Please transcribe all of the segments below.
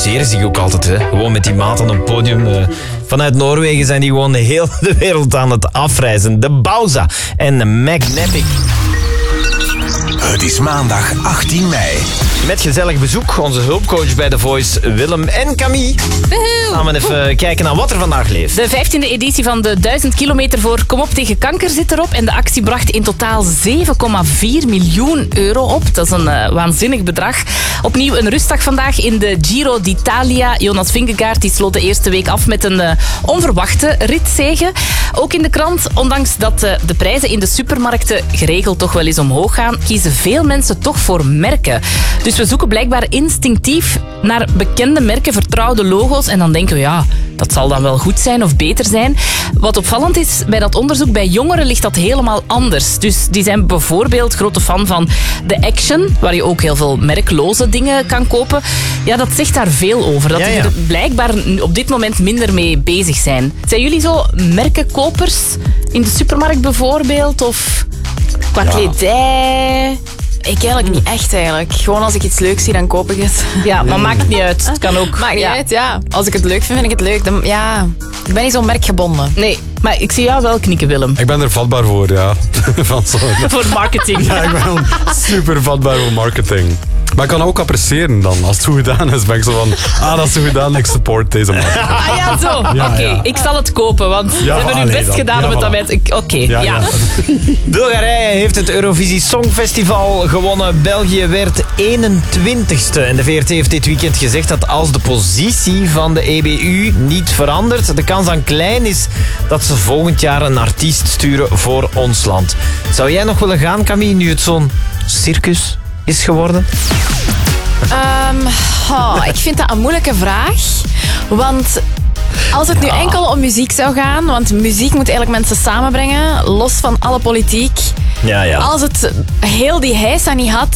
amuseren zich ook altijd. Hè. Gewoon met die maat aan een podium. Vanuit Noorwegen zijn die gewoon heel de wereld aan het afreizen. De Bauza en de McNapic. Het is maandag 18 mei. Met gezellig bezoek, onze hulpcoach bij The Voice, Willem en Camille. Gaan we even kijken naar wat er vandaag leeft. De 15e editie van de 1000 kilometer voor Kom op tegen kanker zit erop. En de actie bracht in totaal 7,4 miljoen euro op. Dat is een waanzinnig bedrag. Opnieuw een rustdag vandaag in de Giro d'Italia. Jonas Vingegaard die sloot de eerste week af met een onverwachte ritzege. Ook in de krant, ondanks dat de prijzen in de supermarkten geregeld toch wel eens omhoog gaan, kiezen veel mensen toch voor merken. Dus we zoeken blijkbaar instinctief naar bekende merken, vertrouwde logo's. En dan denken we, ja, dat zal dan wel goed zijn of beter zijn. Wat opvallend is bij dat onderzoek, bij jongeren ligt dat helemaal anders. Dus die zijn bijvoorbeeld grote fan van de Action, waar je ook heel veel merkloze dingen kan kopen. Ja, dat zegt daar veel over. Dat die er blijkbaar op dit moment minder mee bezig zijn. Zijn jullie zo merkenkopers in de supermarkt bijvoorbeeld? Of qua kledij? Ik eigenlijk niet echt eigenlijk. Gewoon als ik iets leuks zie, dan koop ik het. Ja, maar maakt niet uit. Het kan ook. Maakt niet uit, ja. Als ik het leuk vind, vind ik het leuk. Dan, ja, ik ben niet zo merkgebonden. Nee, maar ik zie jou wel knikken, Willem. Ik ben er vatbaar voor, ja. Voor marketing. Ja, ik ben super vatbaar voor marketing. Maar ik kan ook appreciëren dan. Als het goed gedaan is, ben ik zo van... dat is goed gedaan, ik support deze man. Ah ja, zo. Oké, ik zal het kopen, want ze hebben hun best gedaan om het aan mij te... Oké. Bulgarije heeft het Eurovisie Songfestival gewonnen. België werd 21ste. En de VRT heeft dit weekend gezegd dat als de positie van de EBU niet verandert, de kans dan klein is dat ze volgend jaar een artiest sturen voor ons land. Zou jij nog willen gaan, Camille, nu het zo'n circus is geworden? Ik vind dat een moeilijke vraag. Want als het nu enkel om muziek zou gaan, want muziek moet eigenlijk mensen samenbrengen, los van alle politiek. Ja. Als het heel die heisa niet had,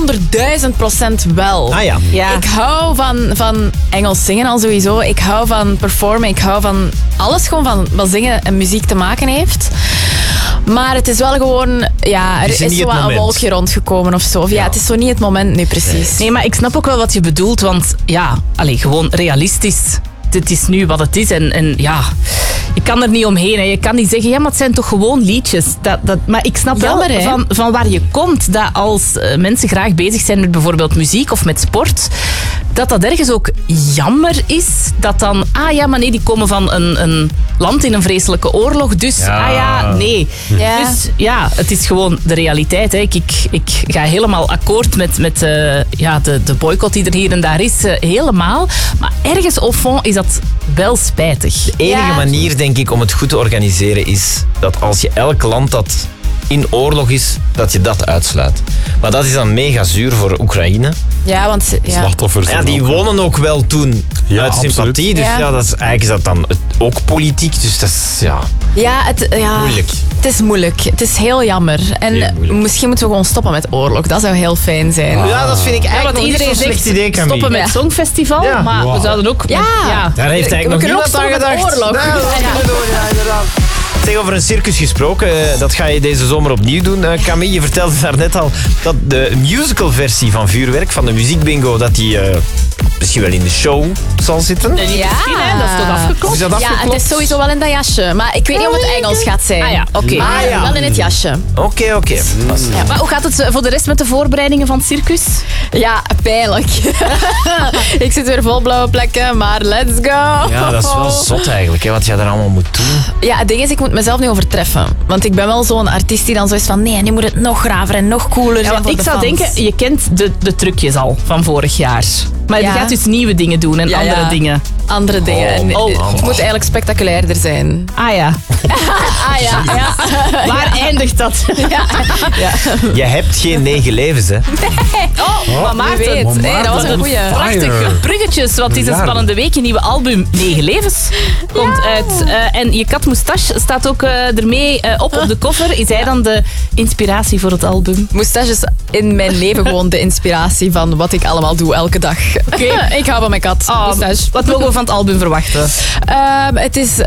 100.000% wel. Ah ja. Ik hou van Engels zingen al sowieso. Ik hou van performen. Ik hou van alles gewoon van wat zingen en muziek te maken heeft. Maar het is wel gewoon... Ja, er is zo een wolkje rondgekomen of zo. Of ja, het is zo niet het moment nu precies. Nee, maar ik snap ook wel wat je bedoelt. Want ja, gewoon realistisch. Het is nu wat het is. En ja, je kan er niet omheen. Hè. Je kan niet zeggen, ja, maar het zijn toch gewoon liedjes. Maar ik snap wel van waar je komt. Dat als mensen graag bezig zijn met bijvoorbeeld muziek of met sport, dat ergens ook jammer is. Dat dan, maar nee, die komen van een land in een vreselijke oorlog. Dus, nee. Ja. Dus ja, het is gewoon de realiteit. Hè. Ik ga helemaal akkoord met de boycott die er hier en daar is. Helemaal. Maar ergens au fond is dat wel spijtig. De enige manier, denk ik, om het goed te organiseren is dat als je elk land dat in oorlog is, dat je dat uitsluit. Maar dat is dan mega zuur voor Oekraïne. Ja, want... Slachtoffers. Ja, die wonnen ook wel toen uit sympathie. Dus eigenlijk is dat dan ook politiek. Dus dat is moeilijk. Het is moeilijk. Het is heel jammer. En misschien moeten we gewoon stoppen met oorlog. Dat zou heel fijn zijn. Ja, dat vind ik eigenlijk want iedereen niet zo'n slecht idee, Camille. Stoppen met Songfestival, maar we zouden ook... Daar heeft eigenlijk nog niemand aan gedacht. Oorlog. Inderdaad. Zeg, over een circus gesproken, dat ga je deze zomer opnieuw doen. Camille, je vertelde daarnet al dat de musicalversie van Vuurwerk, van de muziekbingo, dat die misschien wel in de show zal zitten. Ja, dat is toch afgeklopt? Is dat afgeklopt? Ja, het is sowieso wel in dat jasje. Maar ik weet niet of het Engels gaat zijn. Oké. Wel in het jasje. Oké. Ja, maar hoe gaat het voor de rest met de voorbereidingen van het circus? Ja, pijnlijk. Ik zit weer vol blauwe plekken, maar let's go. Ja, dat is wel zot eigenlijk, hè, wat jij daar allemaal moet doen. Ja, het ding is, ik moet mezelf nu overtreffen. Want ik ben wel zo'n artiest die dan zo is van, nee, nu moet het nog graver en nog cooler zijn voor ik de zou fans. denken, je kent de trucjes al van vorig jaar. Maar je gaat dus nieuwe dingen doen en andere dingen. Andere dingen. En het moet eigenlijk spectaculairder zijn. Ah ja. Waar eindigt dat? Je hebt geen 9 levens, hè? Maar Maarten, weet. Dat was een goeie. Prachtige bruggetjes, want het is een spannende week. Een nieuwe album, 9 levens, komt uit. En je kat Moustache staat ook ermee op de cover. Is hij dan de inspiratie voor het album? Moustache is in mijn leven gewoon de inspiratie van wat ik allemaal doe elke dag. Okay. Ik hou van mijn kat. Moustache. Wat mogen we van het album verwachten? Het is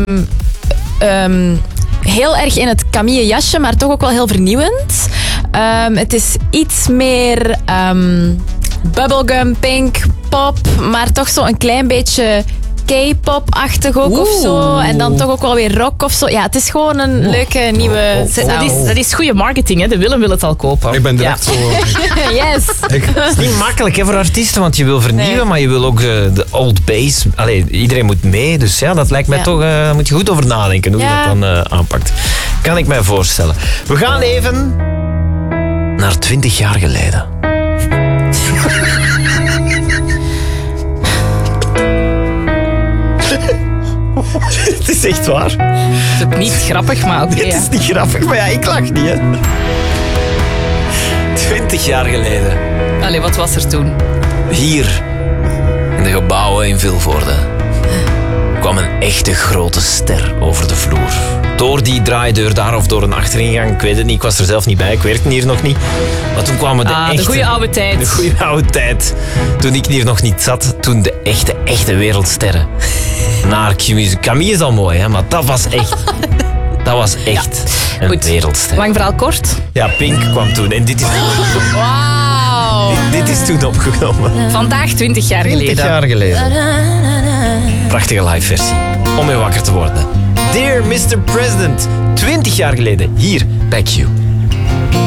heel erg in het Camille jasje, maar toch ook wel heel vernieuwend. Het is iets meer bubblegum, pink, pop, maar toch zo een klein beetje K-pop-achtig ook of zo. En dan toch ook wel weer rock of zo. Ja, het is gewoon een leuke nieuwe sound. Dat is goede marketing, hè. De Willem wil het al kopen. Ik ben direct zo... Yes. Het is niet makkelijk hè, voor artiesten, want je wil vernieuwen, maar je wil ook de old base. Allee, iedereen moet mee, dus ja, dat lijkt mij toch... Daar moet je goed over nadenken hoe je dat dan aanpakt. Kan ik mij voorstellen. We gaan even naar 20 jaar geleden. Het is echt waar. Het is ook niet grappig, maar oké. Het is niet grappig, maar ja, ik lach niet, hè. 20 jaar geleden. Allee, wat was er toen? Hier, in de gebouwen in Vilvoorde, kwam een echte grote ster over de vloer. Door die draaideur daar of door een achteringang, ik weet het niet, ik was er zelf niet bij, ik werkte hier nog niet. Maar toen kwamen de goede oude tijd. De goede oude tijd. Toen ik hier nog niet zat, toen de echte wereldsterren naar Q-Music. Camille is al mooi, hè, maar dat was echt... Dat was echt een Goed. wereldster. Lang verhaal kort. Ja, Pink kwam toen en dit is... Wauw. Dit is toen opgenomen. Vandaag 20 jaar geleden. 20 jaar geleden. Prachtige live versie. Om mee wakker te worden. Dear Mr. President. 20 jaar geleden. Hier bij Q.